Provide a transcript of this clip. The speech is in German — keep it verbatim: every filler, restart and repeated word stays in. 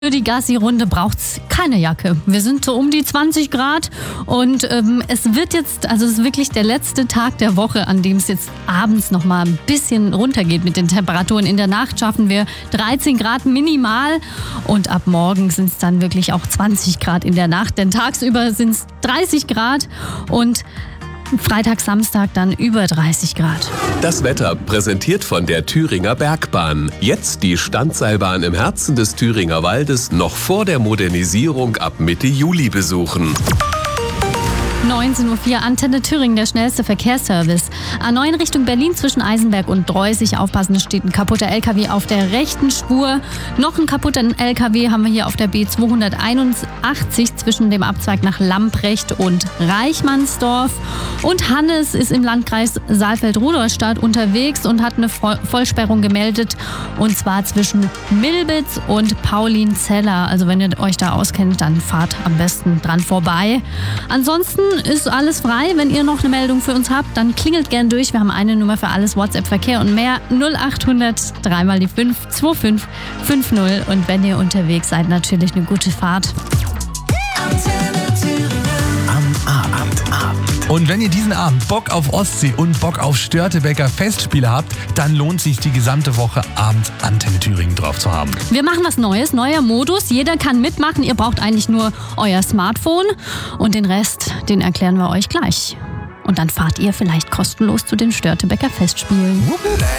Für die Gassi-Runde braucht's keine Jacke. Wir sind so um die zwanzig Grad und ähm, es wird jetzt, also es ist wirklich der letzte Tag der Woche, an dem es jetzt abends noch mal ein bisschen runtergeht mit den Temperaturen. In der Nacht schaffen wir dreizehn Grad minimal und ab morgen sind es dann wirklich auch zwanzig Grad in der Nacht, denn tagsüber sind es dreißig Grad und Freitag, Samstag dann über dreißig Grad. Das Wetter präsentiert von der Thüringer Bergbahn. Jetzt die Standseilbahn im Herzen des Thüringer Waldes noch vor der Modernisierung ab Mitte Juli besuchen. neunzehn Uhr vier, Antenne Thüringen, der schnellste Verkehrsservice. A neun Richtung Berlin zwischen Eisenberg und Dreußig. Aufpassen, es steht ein kaputter L K W auf der rechten Spur. Noch einen kaputten L K W haben wir hier auf der B zweihunderteinundachtzig zwischen dem Abzweig nach Lamprecht und Reichmannsdorf. Und Hannes ist im Landkreis Saalfeld-Rudolstadt unterwegs und hat eine Vollsperrung gemeldet. Und zwar zwischen Milbitz und Paulinzeller. Also wenn ihr euch da auskennt, dann fahrt am besten dran vorbei. Ansonsten ist alles frei. Wenn ihr noch eine Meldung für uns habt, dann klingelt gern durch. Wir haben eine Nummer für alles WhatsApp-Verkehr und mehr. null achthundert drei mal die fünf zwei fünf fünf null. Und wenn ihr unterwegs seid, natürlich eine gute Fahrt. Am Abend, Abend. Und wenn ihr diesen Abend Bock auf Ostsee und Bock auf Störtebeker Festspiele habt, dann lohnt sich die gesamte Woche abends Antenne Thüringen drauf zu haben. Wir machen was Neues, neuer Modus. Jeder kann mitmachen. Ihr braucht eigentlich nur euer Smartphone und den Rest, den erklären wir euch gleich. Und dann fahrt ihr vielleicht kostenlos zu den Störtebeker Festspielen.